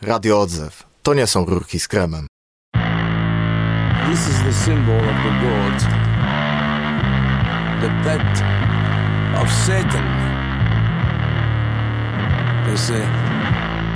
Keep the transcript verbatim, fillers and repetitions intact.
Radio Odzew. To nie są rurki z kremem. This is the symbol of the god, the pet of Satan. They say